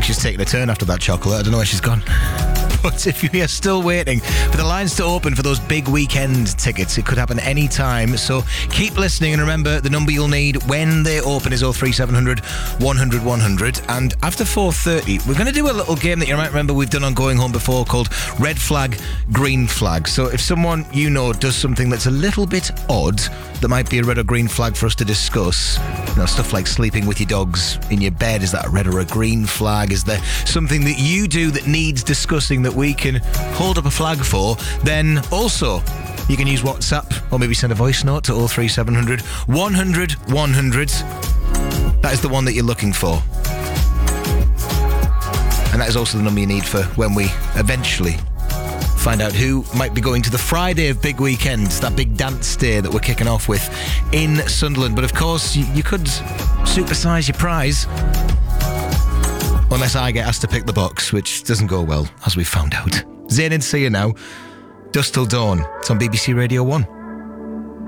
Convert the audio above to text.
she's taking a turn after that chocolate. I don't know where she's gone. But if you are still waiting for the lines to open for those big weekend tickets, it could happen any time. So keep listening, and remember, the number you'll need when they open is 03700 100 100. And after 4:30, we're going to do a little game that you might remember we've done on Going Home before called Red Flag, Green Flag. So if someone you know does something that's a little bit odd, that might be a red or green flag for us to discuss. You know, stuff like sleeping with your dogs in your bed. Is that a red or a green flag? Is there something that you do that needs discussing that we can hold up a flag for? Then also, you can use WhatsApp or maybe send a voice note to 03700 100 100. That is the one that you're looking for. And that is also the number you need for when we eventually find out who might be going to the Friday of Big Weekend, that big dance day that we're kicking off with in Sunderland. But of course, you could supersize your prize. Unless I get asked to pick the box, which doesn't go well, as we found out. Zayn and Sia now. Dusk Till Dawn. It's on BBC Radio 1.